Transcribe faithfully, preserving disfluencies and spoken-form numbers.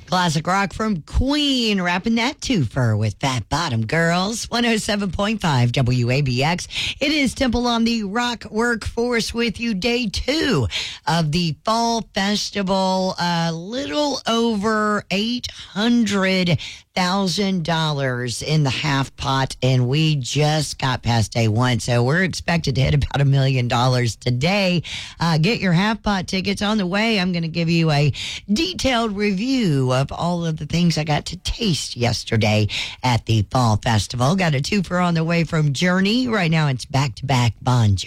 Classic rock from Queen, wrapping that twofer with Fat Bottom Girls. one oh seven point five W A B X. It is Temple on the Rock Workforce with you, day two of the Fall Festival. A little over eight hundred thousand dollars in the half pot, and we just got past day one, so we're expected to hit about a million dollars today. Uh, get your half pot tickets on the way. I'm going to give you a detailed review of all of the things I got to taste yesterday at the Fall Festival. Got a twofer on the way from Journey. Right now it's back-to-back Bon Jovi.